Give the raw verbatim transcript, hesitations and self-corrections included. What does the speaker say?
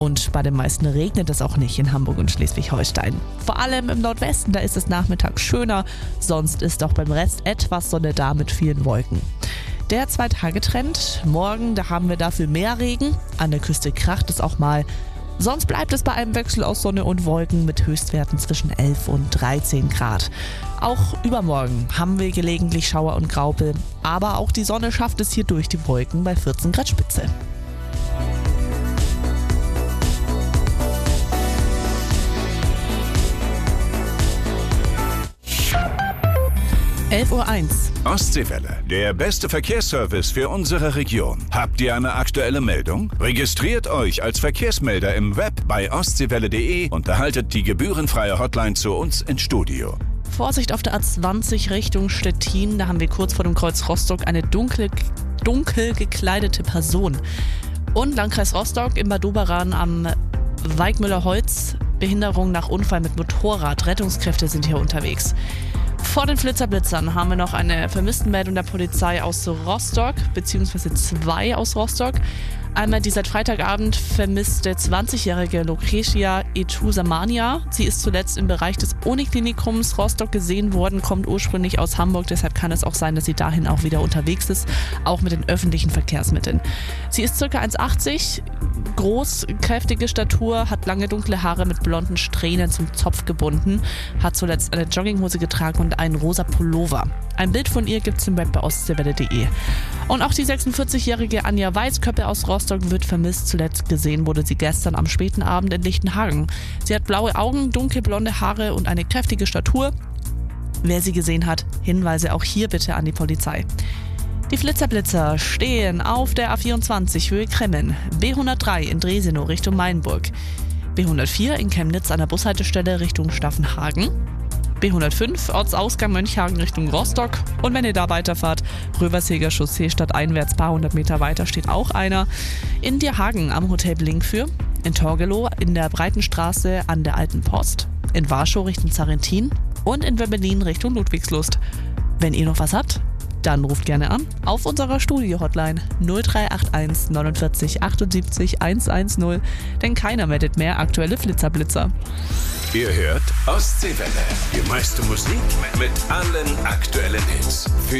Und bei den meisten regnet es auch nicht in Hamburg und Schleswig-Holstein. Vor allem im Nordwesten, da ist es nachmittags schöner, sonst ist auch beim Rest etwas Sonne da mit vielen Wolken. Der Zwei-Tage-Trend, morgen, da haben wir dafür mehr Regen, an der Küste kracht es auch mal. Sonst bleibt es bei einem Wechsel aus Sonne und Wolken mit Höchstwerten zwischen elf und dreizehn Grad. Auch übermorgen haben wir gelegentlich Schauer und Graupel, aber auch die Sonne schafft es hier durch die Wolken bei vierzehn Grad Spitze. elf Uhr eins. Ostseewelle, der beste Verkehrsservice für unsere Region. Habt ihr eine aktuelle Meldung? Registriert euch als Verkehrsmelder im Web bei ostseewelle punkt de und erhaltet die gebührenfreie Hotline zu uns ins Studio. Vorsicht auf der A zwanzig Richtung Stettin, da haben wir kurz vor dem Kreuz Rostock eine dunkle, dunkel gekleidete Person. Und Landkreis Rostock im Bad Doberan am Weigmüller-Holz, Behinderung nach Unfall mit Motorrad. Rettungskräfte sind hier unterwegs. Vor den Flitterblitzern haben wir noch eine Vermisstenmeldung der Polizei aus Rostock, beziehungsweise zwei aus Rostock. Einmal die seit Freitagabend vermisste zwanzigjährige Lucretia Etusamania. Sie ist zuletzt im Bereich des Uniklinikums Rostock gesehen worden, kommt ursprünglich aus Hamburg, deshalb kann es auch sein, dass sie dahin auch wieder unterwegs ist, auch mit den öffentlichen Verkehrsmitteln. Sie ist ca. eins Komma achtzig, groß, kräftige Statur, hat lange dunkle Haare mit blonden Strähnen zum Zopf gebunden, hat zuletzt eine Jogginghose getragen und einen rosa Pullover. Ein Bild von ihr gibt es im Web bei ostseewelle punkt de. Und auch die sechsundvierzigjährige Anja Weißköppe aus Rostock wird vermisst. Zuletzt gesehen wurde sie gestern am späten Abend in Lichtenhagen. Sie hat blaue Augen, dunkelblonde Haare und eine kräftige Statur. Wer sie gesehen hat, Hinweise auch hier bitte an die Polizei. Die Flitterblitzer stehen auf der A vierundzwanzig Höhe Kremmen, B hundertdrei in Dresenow Richtung Mainburg, B hundertvier in Chemnitz an der Bushaltestelle Richtung Staffenhagen, B hundertfünf Ortsausgang Mönchhagen Richtung Rostock und wenn ihr da weiterfahrt, Röversheger Chaussee stadteinwärts, paar hundert Meter weiter steht auch einer. In Dierhagen am Hotel Blinkfür, in Torgelow in der Breitenstraße an der Alten Post, in Warschau Richtung Zarentin und in Wöbbelin Richtung Ludwigslust. Wenn ihr noch was habt, dann ruft gerne an auf unserer Studio-Hotline null drei acht eins neunundvierzig achtundsiebzig hundertzehn, denn keiner meldet mehr aktuelle Flitterblitzer. Ihr hört Ostseewelle, die meiste Musik mit allen aktuellen Hits. Für